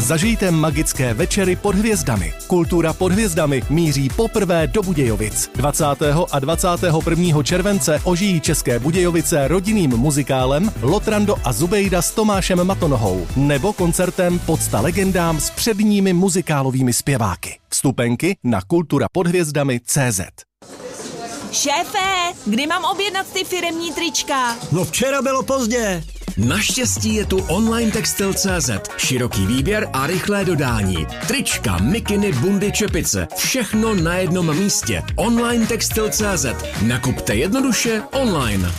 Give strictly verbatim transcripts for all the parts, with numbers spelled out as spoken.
Zažijte magické večery pod hvězdami. Kultura pod hvězdami míří poprvé do Budějovic. dvacátého a dvacátého prvního července ožijí České Budějovice rodinným muzikálem Lotrando a Zubejda s Tomášem Matonohou nebo koncertem Pocta legendám s předními muzikálovými zpěváky. Vstupenky na kultura pod hvězdami tečka cé zet. Šéfe, kdy mám objednat ty firemní trička? No včera bylo pozdě. Naštěstí je tu online textil tečka cé zet. Široký výběr a rychlé dodání. Trička, mikiny, bundy, čepice. Všechno na jednom místě. online textil tečka cé zet. Nakupte jednoduše online.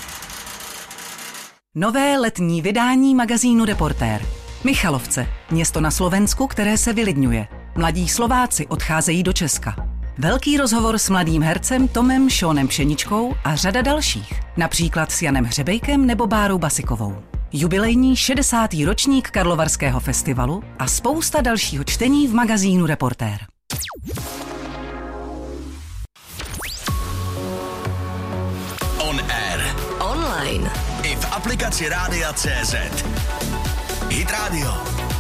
Nové letní vydání magazínu Reportér. Michalovce, město na Slovensku, které se vylidňuje. Mladí Slováci odcházejí do Česka. Velký rozhovor s mladým hercem Tomem Šónem Pšeničkou a řada dalších. Například s Janem Hřebejkem nebo Bárou Basikovou. Jubilejní šedesátý ročník Karlovarského festivalu a spousta dalšího čtení v magazínu Reportér. On air. Online. I v aplikaci Rádia tečka cé zet. Hit Radio.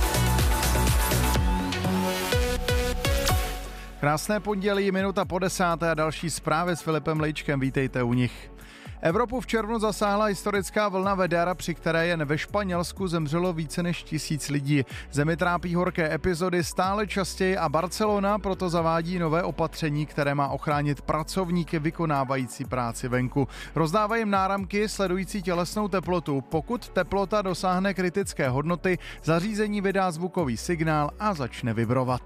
Krásné pondělí, minuta po desáté a další zprávy s Filipem Lejčkem, vítejte u nich. Evropu v červnu zasáhla historická vlna vedera, při které jen ve Španělsku zemřelo více než tisíc lidí. Zemi trápí horké epizody stále častěji a Barcelona proto zavádí nové opatření, které má ochránit pracovníky vykonávající práci venku. Rozdávají jim náramky sledující tělesnou teplotu. Pokud teplota dosáhne kritické hodnoty, zařízení vydá zvukový signál a začne vibrovat.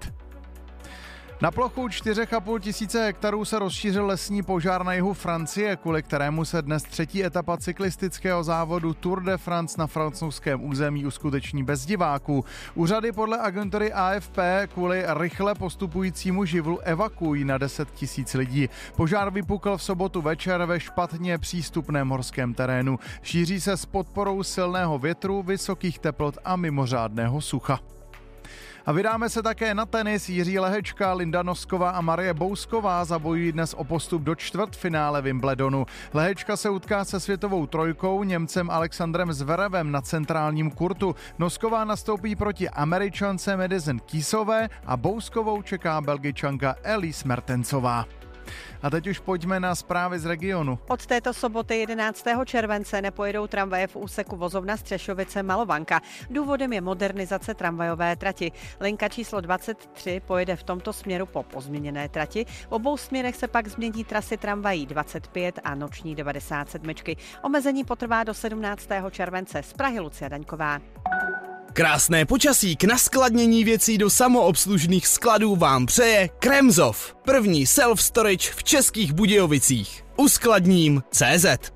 Na plochu čtyři a půl tisíce hektarů se rozšířil lesní požár na jihu Francie, kvůli kterému se dnes třetí etapa cyklistického závodu Tour de France na francouzském území uskuteční bez diváků. Úřady podle agentury A F P kvůli rychle postupujícímu živlu evakuují na deset tisíc lidí. Požár vypukl v sobotu večer ve špatně přístupném horském terénu. Šíří se s podporou silného větru, vysokých teplot a mimořádného sucha. A vydáme se také na tenis. Jiří Lehečka, Linda Nosková a Marie Bousková zabojují dnes o postup do čtvrtfinále Wimbledonu. Lehečka se utká se světovou trojkou Němcem Alexandrem Zverevem na centrálním kurtu. Nosková nastoupí proti Američance Madison Keysové a Bouskovou čeká Belgičanka Elise Mertensová. A teď už pojďme na zprávy z regionu. Od této soboty jedenáctého července nepojedou tramvaje v úseku Vozovna Střešovice Malovanka. Důvodem je modernizace tramvajové trati. Linka číslo dvacet tři pojede v tomto směru po pozměněné trati. V obou směrech se pak změní trasy tramvají dvacet pět a noční devadesát sedm. Omezení potrvá do sedmnáctého července. Z Prahy Lucia Daňková. Krásné počasí k naskladnění věcí do samoobslužných skladů vám přeje Kremzov, první self-storage v Českých Budějovicích. Uskladním tečka cé zet.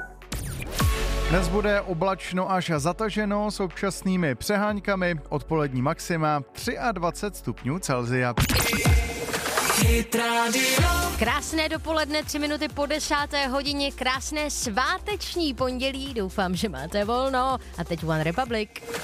Dnes bude oblačno až zataženo s občasnými přeháňkami, odpolední maxima dvacet tři stupňů Celsia. Krásné dopoledne, tři minuty po desáté hodině, krásné sváteční pondělí, doufám, že máte volno. A teď One Republic.